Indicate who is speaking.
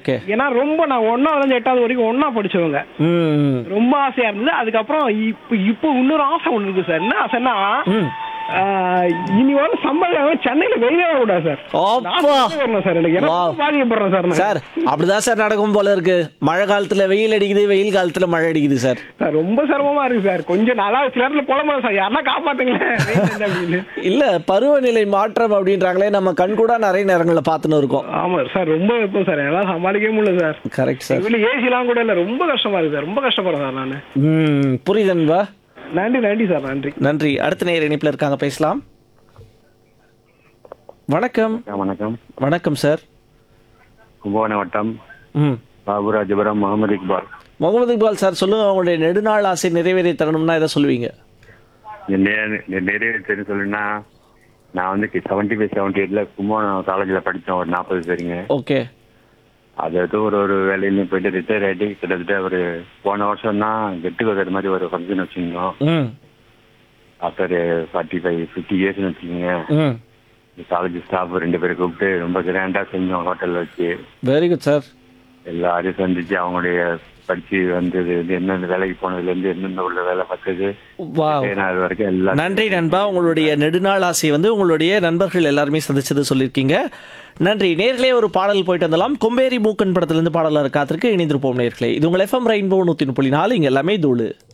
Speaker 1: Okay.
Speaker 2: ஏன்னா ரொம்ப நான் 1வது 8வது வரைக்கும் ஒண்ணா படிச்சவங்க.
Speaker 1: ம்.
Speaker 2: ரொம்ப ஆசையா இருந்தது. அதுக்கப்புறம் இப்போ இன்னொரு ஆசை ஒண்ணு இருக்கு சார். என்ன ஆசைன்னா
Speaker 1: ம்.
Speaker 2: இனி வர சம்பளம் சென்னையில வெளியே வரக்கூடாது சார்.
Speaker 1: அப்பா.
Speaker 2: வரணும் சார். எனக்கு
Speaker 1: Wow.
Speaker 2: ரொம்ப பாதிக்கப்படுறேன் சார் நான்.
Speaker 1: சார் அப்படிதான் சார் நடக்கும் போல இருக்கு. மழை காலத்துல வெயில் அடிக்குது, வெயில் காலத்துல மழை அடிக்குது சார்.
Speaker 2: சார் ரொம்ப சிரமமா இருக்கு சார். கொஞ்சம் நாளா சில நேரத்துல புலம்புறேன் சார். யாருன்னா காப்பாத்துங்களேன் அப்படின்னு.
Speaker 1: இல்ல பருவநிலை மாற்றம் அப்படின்றாங்களே, நம்ம கண் கூட நிறைய நேரங்கள்ல பார்த்துன்னு இருக்கோம்.
Speaker 2: ஆமா சார். ரொம்ப இருக்கும் சார். எல்லாம் சமாளிக்கவே முடியல சார்.
Speaker 1: Correct sir.
Speaker 2: வீட்டுல ஏசிலாம் கூட இல்ல. ரொம்ப கஷ்டமா இருக்கு சார். ரொம்ப கஷ்டப்படுறேன் சார் நானு.
Speaker 1: புரியுதுன்பா.
Speaker 2: நன்றி சார். நன்றி.
Speaker 1: நன்றி. அடுத்த நேயர் இணைப்புல இருக்காங்க, பேசலாம். வணக்கம்.
Speaker 3: வணக்கம்.
Speaker 1: வணக்கம் சார்.
Speaker 3: கும்பகோணம் வட்டம்
Speaker 1: ம்.
Speaker 3: பாபுராஜபுரம் முகமது இக்பால்.
Speaker 1: முகமது இக்பால் சார், சொல்லுங்க, உங்களுடைய நெடுநாள் ஆசை நிறைவேறி தரணும்னா எதை சொல்லுவீங்க?
Speaker 3: நிறைய சொல்லுன்னா, நான் வந்து 75 78 கும்பகோணம் காலேஜில் படித்தேன். ஒரு 40 பேருங்க.
Speaker 1: ஓகே.
Speaker 3: அது ஒரு வேலையிலையும் போயிட்டு ரிட்டையர் ஆகிட்டு கிட்டத்தட்ட ஒரு போன வருஷம் தான் கெட் டுகெதர் மாதிரி ஒரு ஃபங்க்ஷன் வச்சுருந்தோம்.
Speaker 1: ம்.
Speaker 3: ஆஃப்டர் 50 இயர்ஸ்னு வச்சுக்கோங்க.
Speaker 1: ம்.
Speaker 3: காலேஜ் ஸ்டாஃப் 2 பேரை கூப்பிட்டு ரொம்ப கிராண்டாக செஞ்சோம். ஹோட்டலில் வச்சு
Speaker 1: வெரி குட் சார்.
Speaker 3: எல்லாரையும் சந்திச்சு அவங்களுடைய படிச்சு வந்தது என்னென்ன வேலைக்கு போனதுலேருந்து என்னென்ன உள்ள வேலை பார்த்தது அது வரைக்கும் எல்லாம்.
Speaker 1: நன்றி நண்பா. உங்களுடைய நெடுநாள் ஆசை வந்து உங்களுடைய நண்பர்கள் எல்லாருமே சந்திச்சது சொல்லியிருக்கீங்க. நன்றி. நேர்களே, ஒரு பாடல் போயிட்டு வந்தலாம். கொம்பேரி மூக்கன் படத்திலிருந்து பாடலாக காத்திருக்கு. இணைந்திருப்போம் நேர்களே. இது உங்கள் FM ரெயின்போ 103.4. இங்க எல்லாமே தூளு.